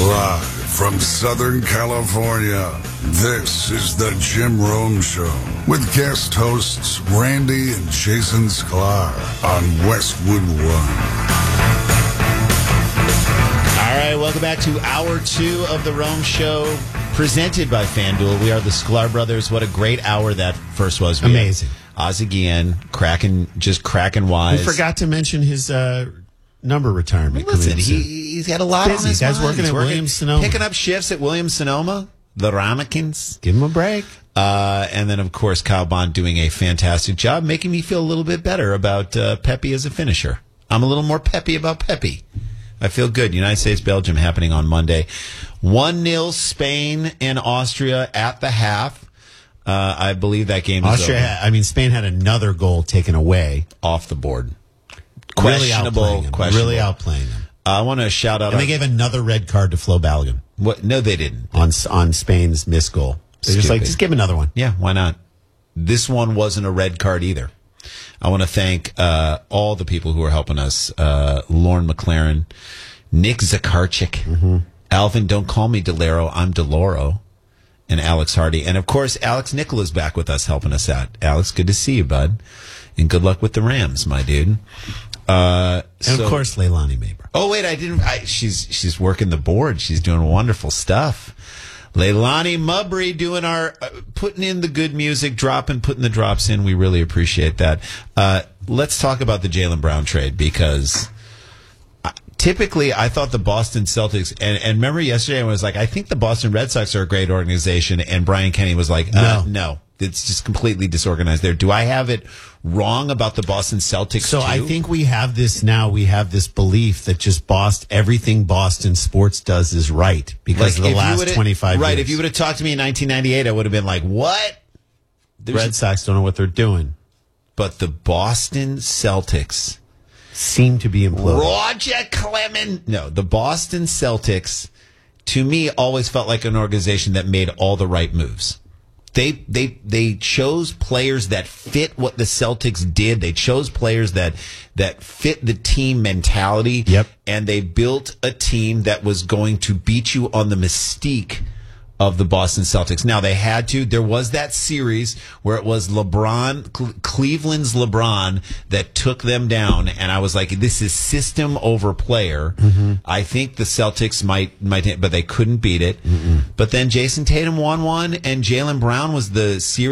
Live from Southern California, this is the Jim Rome Show with guest hosts Randy and Jason Sklar on Westwood One. All right, welcome back to Hour 2 of the Rome Show, presented by FanDuel. We are the Sklar Brothers. What a great hour that first was. Amazing. Ozzie Guillen, cracking wise. We forgot to mention his number retirement. Listen, he's got a lot on his Guy's mind. working at Williams-Sonoma. Picking up shifts at Williams-Sonoma, the Ramekins. Give him a break. And then, of course, Kyle Bond doing a fantastic job, making me feel a little bit better about Pepe as a finisher. I'm a little more peppy about Pepe. I feel good. United States-Belgium happening on Monday. 1-0 Spain and Austria at the half. I believe that game is over. Spain had another goal taken away. Off the board. Really outplaying them. I want to shout out. And they gave another red card to Flo Balogun. What? No, they didn't. On Spain's missed goal. They're just give another one. Yeah, why not? This one wasn't a red card either. I want to thank all the people who are helping us. Lauren McLaren, Nick Zakarchik, Alvin, don't call me Delero, I'm Deloro, and Alex Hardy. And, of course, Alex Nicola's back with us helping us out. Alex, good to see you, bud. And good luck with the Rams, my dude. And, of course, Leilani Maber. Oh, wait, she's working the board. She's doing wonderful stuff. Leilani Mubry doing our putting in the good music, putting the drops in. We really appreciate that. Let's talk about the Jaylen Brown trade, because typically I thought the Boston Celtics, and remember yesterday I was like, I think the Boston Red Sox are a great organization, and Brian Kenny was like, no. It's just completely disorganized there. Do I have it wrong about the Boston Celtics, So too? I think we have this now. We have this belief that just everything Boston sports does is right because of the last 25 years. Right. If you would have talked to me in 1998, I would have been like, what? Red Sox don't know what they're doing. But the Boston Celtics seem to be imploding. Roger Clemens. No, the Boston Celtics, to me, always felt like an organization that made all the right moves. They chose players that fit what the Celtics did. They chose players that fit the team mentality. Yep. And they built a team that was going to beat you on the mystique of the Boston Celtics. Now, they had to. There was that series where it was Cleveland's LeBron that took them down, and I was like, this is system over player. I think the Celtics might, but they couldn't beat it. But then Jason Tatum won one, and Jaylen Brown was the series